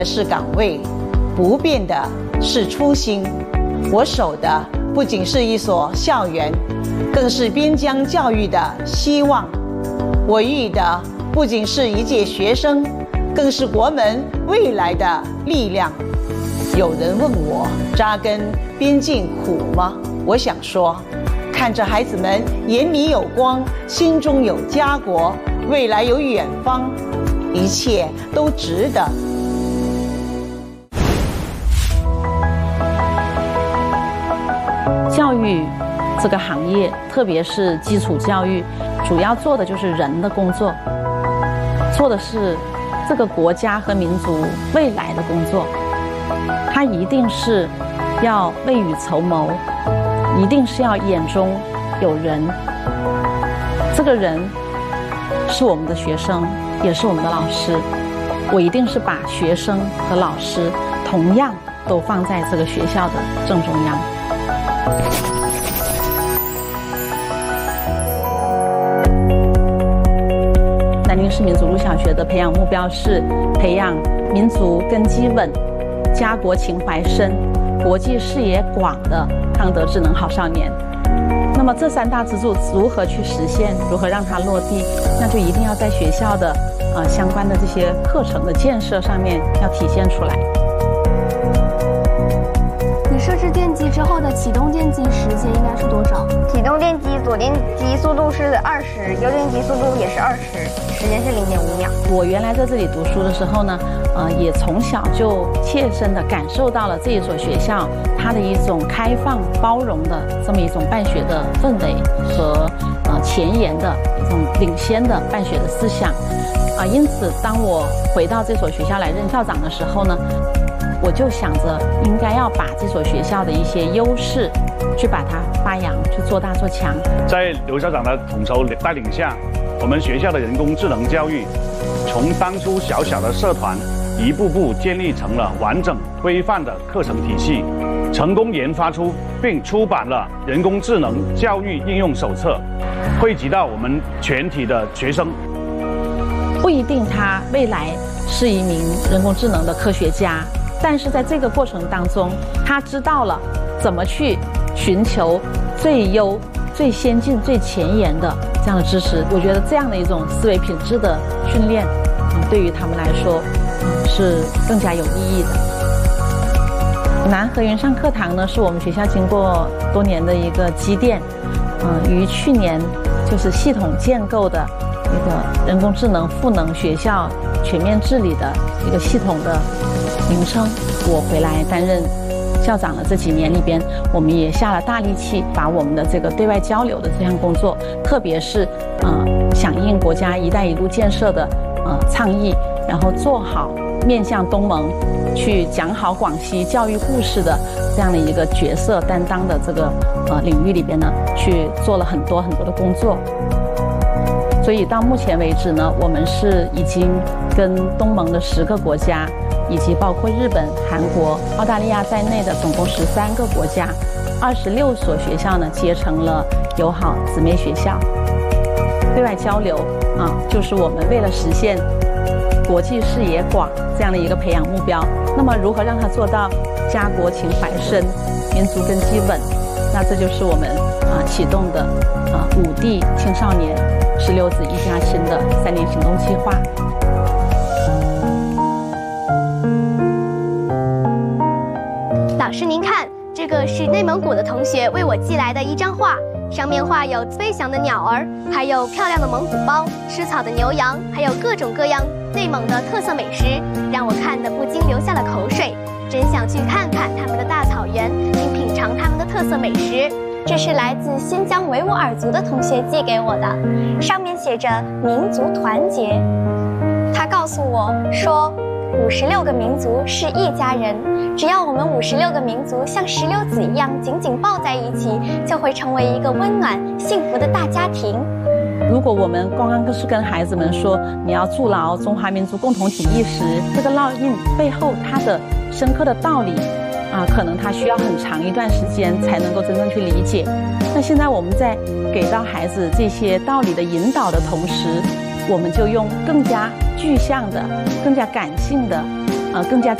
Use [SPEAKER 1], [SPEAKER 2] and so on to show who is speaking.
[SPEAKER 1] 是岗位，不变的是初心。我守的不仅是一所校园，更是边疆教育的希望。我育的不仅是一届学生，更是国门未来的力量。有人问我，扎根边境苦吗？我想说，看着孩子们眼里有光，心中有家国，未来有远方，一切都值得。
[SPEAKER 2] 教育这个行业，特别是基础教育，主要做的就是人的工作，做的是这个国家和民族未来的工作。它一定是要未雨绸缪，一定是要眼中有人。这个人是我们的学生，也是我们的老师。我一定是把学生和老师同样都放在这个学校的正中央。南宁市民族路小学的培养目标是培养民族根基稳、家国情怀深、国际视野广的康德智能好少年。那么这3大支柱如何去实现？如何让它落地？那就一定要在学校的相关的这些课程的建设上面要体现出来。
[SPEAKER 3] 你设置电机之后的启动电机时间应该是多少？
[SPEAKER 4] 启动电机左电机速度是20，右电机速度也是20，时间是0.5秒。
[SPEAKER 2] 我原来在这里读书的时候呢，也从小就切身地感受到了这一所学校它的一种开放包容的这么一种办学的氛围和前沿的一种领先的办学的思想因此当我回到这所学校来任校长的时候呢，我就想着应该要把这所学校的一些优势去把它发扬，去做大做强。
[SPEAKER 5] 在刘校长的统筹带领下，我们学校的人工智能教育从当初小小的社团一步步建立成了完整规范的课程体系，成功研发出并出版了人工智能教育应用手册，惠及到我们全体的学生。
[SPEAKER 2] 不一定他未来是一名人工智能的科学家，但是在这个过程当中，他知道了怎么去寻求最优、最先进、最前沿的这样的知识。我觉得这样的一种思维品质的训练，对于他们来说，是更加有意义的。南河云上课堂呢，是我们学校经过多年的一个积淀，于去年就是系统建构的一个人工智能赋能学校全面治理的一个系统的名称。我回来担任校长的这几年里边，我们也下了大力气，把我们的这个对外交流的这项工作，特别是响应国家“一带一路”建设的倡议，然后做好面向东盟去讲好广西教育故事的这样的一个角色担当的这个领域里边呢，去做了很多的工作。所以到目前为止呢，我们是已经跟东盟的10个国家，以及包括日本、韩国、澳大利亚在内的总共13个国家，26所学校呢结成了友好姊妹学校。对外交流就是我们为了实现国际视野广这样的一个培养目标，那么如何让它做到家国情怀深、民族根基稳？那这就是我们启动的5地青少年16子一家亲的3年行动计划。
[SPEAKER 3] 老师您看，这个是内蒙古的同学为我寄来的一张画，上面画有飞翔的鸟儿，还有漂亮的蒙古包、吃草的牛羊，还有各种各样内蒙的特色美食，让我看得不禁流下了口水，真想去看看他们的大草原，并品尝他们的特色美食。这是来自新疆维吾尔族的同学寄给我的，上面写着民族团结。他告诉我说，56个民族是一家人，只要我们56个民族像石榴籽一样紧紧抱在一起，就会成为一个温暖幸福的大家庭。
[SPEAKER 2] 如果我们刚刚是跟孩子们说你要筑牢中华民族共同体意识，这个烙印背后它的深刻的道理可能他需要很长一段时间才能够真正去理解。那现在我们在给到孩子这些道理的引导的同时，我们就用更加具象的、更加感性的、 更加